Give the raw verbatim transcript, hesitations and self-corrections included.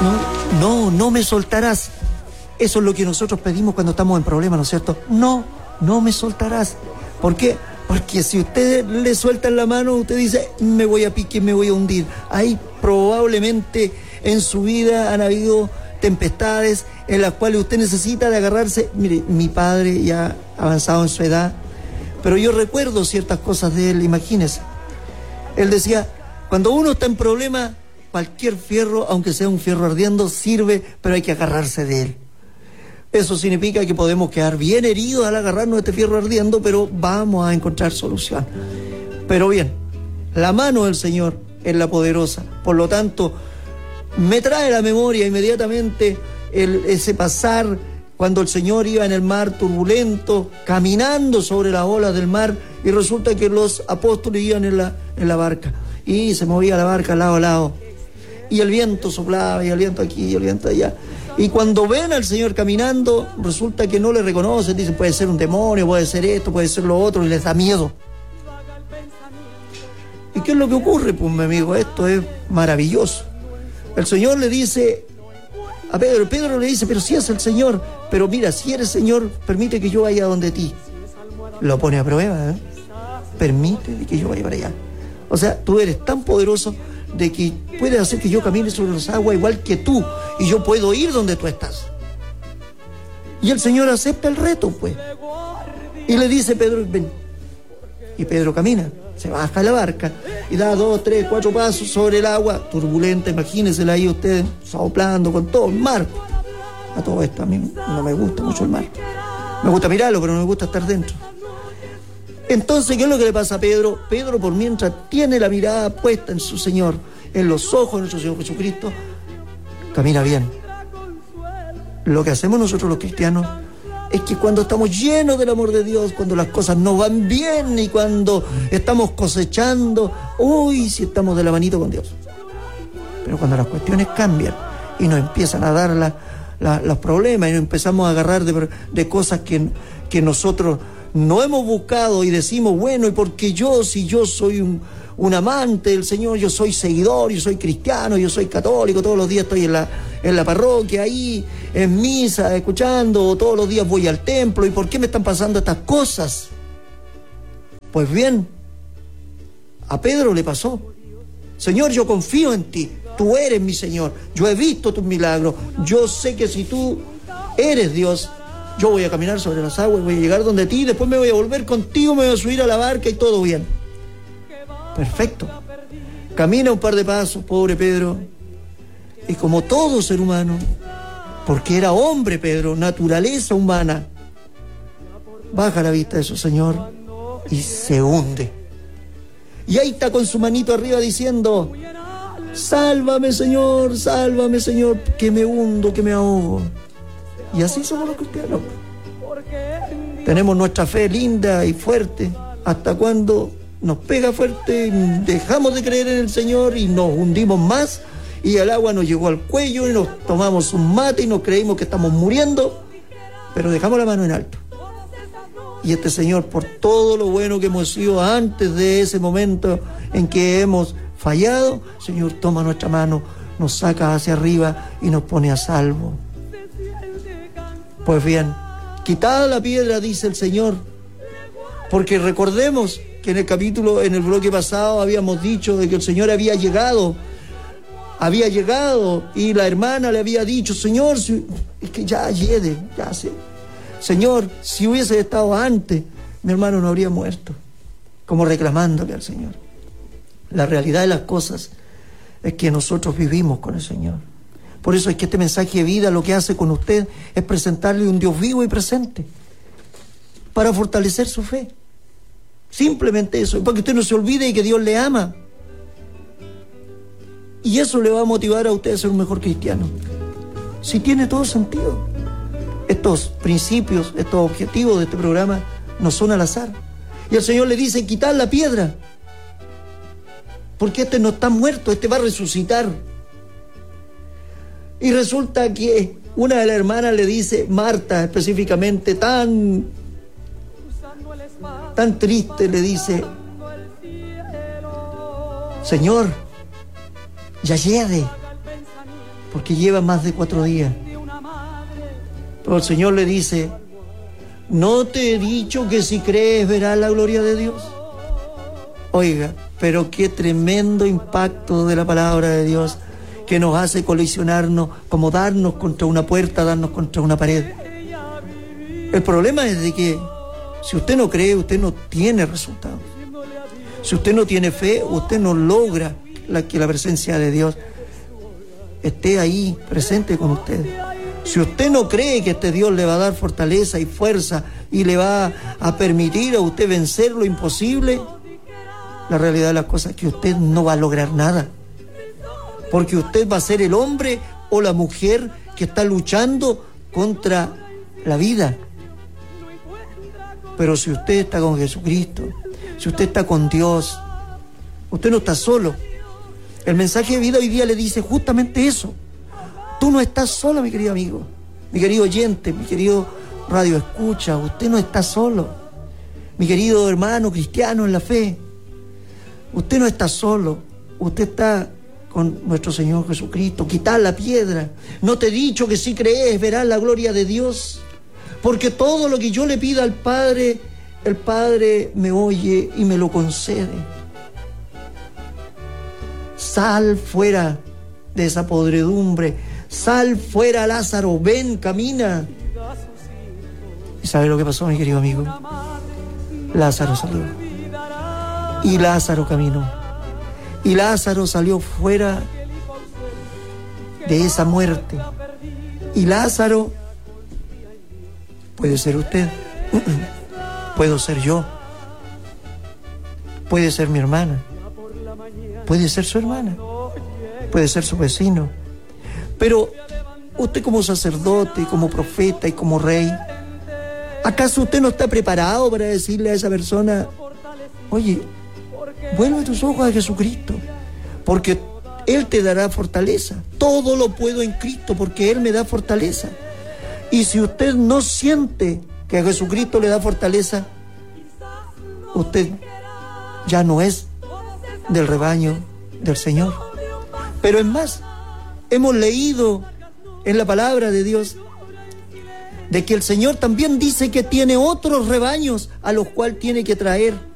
No, no, no me soltarás. Eso es lo que nosotros pedimos cuando estamos en problemas, ¿no es cierto? No, no me soltarás. ¿Por qué? Porque si ustedes le sueltan la mano, usted dice, me voy a pique, me voy a hundir. Ahí probablemente en su vida han habido tempestades en las cuales usted necesita de agarrarse. Mire, mi padre ya avanzado en su edad, pero yo recuerdo ciertas cosas de él, imagínese. Él decía, cuando uno está en problema, cualquier fierro, aunque sea un fierro ardiendo, sirve, pero hay que agarrarse de él. Eso significa que podemos quedar bien heridos al agarrarnos de este fierro ardiendo, pero vamos a encontrar solución. Pero bien, la mano del Señor es la poderosa. Por lo tanto, me trae a la memoria inmediatamente el, ese pasar cuando el Señor iba en el mar turbulento, caminando sobre las olas del mar, y resulta que los apóstoles iban en la, en la barca, y se movía la barca lado a lado, y el viento soplaba, y el viento aquí, y el viento allá. Y cuando ven al Señor caminando, resulta que no le reconocen, dicen, puede ser un demonio, puede ser esto, puede ser lo otro, y les da miedo. ¿Y qué es lo que ocurre? Pues, mi amigo, esto es maravilloso. El Señor le dice a Pedro, Pedro le dice, pero si es el Señor, pero mira, si eres Señor, permite que yo vaya donde ti. Lo pone a prueba, ¿eh? Permite que yo vaya para allá. O sea, tú eres tan poderoso de que puedes hacer que yo camine sobre las aguas igual que tú, y yo puedo ir donde tú estás. Y el Señor acepta el reto, pues, y le dice, Pedro, ven. Y Pedro camina, se baja de la barca y da dos, tres, cuatro pasos sobre el agua turbulenta. Imagínensela ahí ustedes, soplando con todo el mar. A todo esto a mí no me gusta mucho el mar, me gusta mirarlo, pero no me gusta estar dentro. Entonces, ¿qué es lo que le pasa a Pedro? Pedro, por mientras tiene la mirada puesta en su Señor, en los ojos de nuestro Señor Jesucristo, camina bien. Lo que hacemos nosotros los cristianos es que cuando estamos llenos del amor de Dios, cuando las cosas no van bien y cuando estamos cosechando, uy, si estamos de la manito con Dios. Pero cuando las cuestiones cambian y nos empiezan a dar la, la, los problemas y nos empezamos a agarrar de, de cosas que, que nosotros no hemos buscado y decimos, bueno, ¿y por qué yo? Si yo soy un, un amante del Señor, yo soy seguidor, yo soy cristiano, yo soy católico, todos los días estoy en la, en la parroquia, ahí, en misa, escuchando, todos los días voy al templo, ¿y por qué me están pasando estas cosas? Pues bien, a Pedro le pasó. Señor, yo confío en ti, tú eres mi Señor, yo he visto tus milagros, yo sé que si tú eres Dios, yo voy a caminar sobre las aguas, voy a llegar donde ti, después me voy a volver contigo, me voy a subir a la barca y todo bien. Perfecto. Camina un par de pasos, pobre Pedro, y como todo ser humano, porque era hombre Pedro, naturaleza humana, baja la vista de su Señor y se hunde. Y ahí está con su manito arriba diciendo, sálvame Señor, sálvame Señor, que me hundo, que me ahogo. Y así somos los cristianos. Tenemos nuestra fe linda y fuerte hasta cuando nos pega fuerte, dejamos de creer en el Señor y nos hundimos más, y el agua nos llegó al cuello y nos tomamos un mate y nos creímos que estamos muriendo, pero dejamos la mano en alto. Y este Señor, por todo lo bueno que hemos sido antes de ese momento en que hemos fallado, Señor, toma nuestra mano, nos saca hacia arriba y nos pone a salvo. Pues bien, quitada la piedra, dice el Señor, porque recordemos que en el capítulo, en el bloque pasado, habíamos dicho de que el Señor había llegado, había llegado, y la hermana le había dicho, Señor, si, es que ya llegue, ya sé. Señor, si hubiese estado antes, mi hermano no habría muerto, como reclamándole al Señor. La realidad de las cosas es que nosotros vivimos con el Señor. Por eso es que este mensaje de vida lo que hace con usted es presentarle un Dios vivo y presente para fortalecer su fe. Simplemente eso, para que usted no se olvide de que Dios le ama. Y eso le va a motivar a usted a ser un mejor cristiano. Si tiene todo sentido. Estos principios, estos objetivos de este programa no son al azar. Y el Señor le dice, quitar la piedra. Porque este no está muerto, este va a resucitar. Y resulta que una de las hermanas le dice, Marta específicamente, tan, tan triste, le dice, Señor, ya llegue, porque lleva más de cuatro días. Pero el Señor le dice, ¿no te he dicho que si crees verás la gloria de Dios? Oiga, pero qué tremendo impacto de la palabra de Dios, que nos hace colisionarnos, como darnos contra una puerta, darnos contra una pared. El problema es de que si usted no cree, usted no tiene resultados. Si usted no tiene fe, usted no logra la, que la presencia de Dios esté ahí, presente con usted. Si usted no cree que este Dios le va a dar fortaleza y fuerza y le va a permitir a usted vencer lo imposible, la realidad de las cosas es que usted no va a lograr nada. Porque usted va a ser el hombre o la mujer que está luchando contra la vida. Pero si usted está con Jesucristo, si usted está con Dios, usted no está solo. El mensaje de vida hoy día le dice justamente eso. Tú no estás solo, mi querido amigo, mi querido oyente, mi querido radio escucha. Usted no está solo. Mi querido hermano cristiano en la fe, usted no está solo. Usted está con nuestro Señor Jesucristo. Quitad la piedra. No te he dicho que si crees verás la gloria de Dios. Porque todo lo que yo le pida al Padre, el Padre me oye y me lo concede. Sal fuera de esa podredumbre. Sal fuera, Lázaro. Ven, camina. ¿Y sabe lo que pasó, mi querido amigo? Lázaro salió. Y Lázaro caminó. Y Lázaro salió fuera de esa muerte. Y Lázaro puede ser usted, puedo ser yo, puede ser mi hermana, puede ser su hermana, puede ser su vecino. Pero usted como sacerdote, como profeta y como rey, ¿acaso usted no está preparado para decirle a esa persona, oye, vuelve tus ojos a Jesucristo, porque Él te dará fortaleza? Todo lo puedo en Cristo, porque Él me da fortaleza. Y si usted no siente que a Jesucristo le da fortaleza, usted ya no es del rebaño del Señor. Pero es más, hemos leído en la palabra de Dios de que el Señor también dice que tiene otros rebaños a los cuales tiene que traer.